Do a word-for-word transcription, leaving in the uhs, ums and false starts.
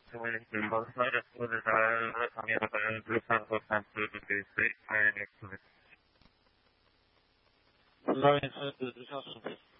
community outside of the desire on the other hand, blue sample sample to be free, I next to it. Lion Center,